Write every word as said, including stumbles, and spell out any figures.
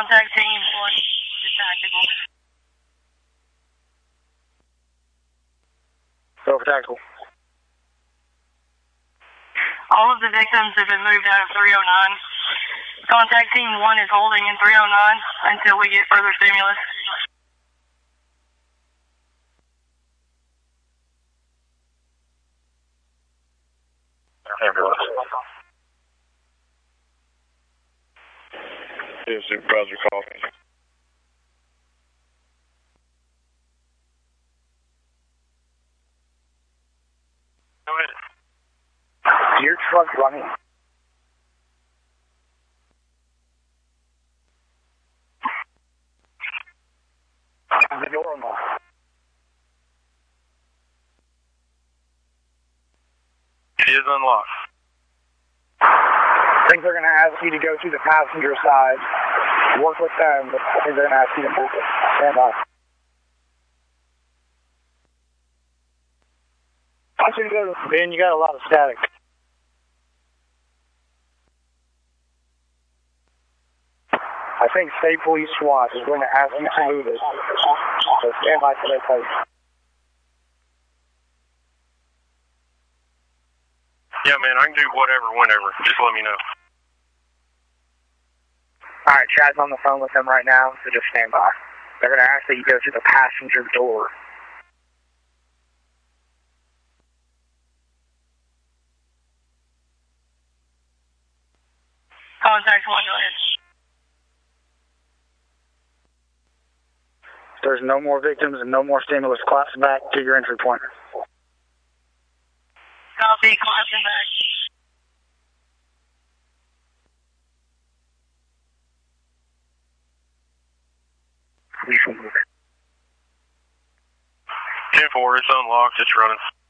Contact team one to tactical. Go for tactical. All of the victims have been moved out of three oh nine. Contact team one is holding in three oh nine until we get further stimulus. Ambulance. Yeah, supervisor calling. Go ahead. Your truck running. The door unlocked. It is unlocked. I think they're going to ask you to go to the passenger side. Work with them, but I think they're going to ask you to move it. Stand by. I want you to go to Ben, you got a lot of static. I think State Police SWAT is going to ask you to move it. So stand by for that place. Yeah, man, I can do whatever, whenever. Just let me know. All right, Chad's on the phone with them right now, so just stand by. They're going to ask that you go to the passenger door. Contact one, go ahead. There's no more victims and no more stimulus. Collapse back to your entry point. Copy, collapsing back. We shall move it. ten four, it's unlocked, it's running.